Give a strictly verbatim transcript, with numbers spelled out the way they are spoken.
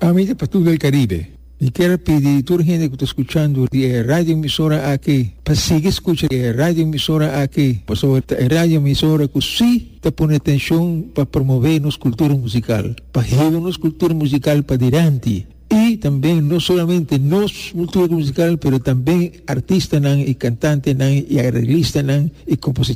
Amiga para todo el Caribe. Y quiero pedir a toda la gente que está escuchando la radio emisora aquí, para seguir escuchando la radio emisora aquí, pues sobre la radio emisora que sí te pone atención para promover nuestra cultura musical, para llevar nuestra cultura musical para adelante. Y también no solamente nuestra cultura musical, pero también artistas y cantantes y arreglistas y compositores.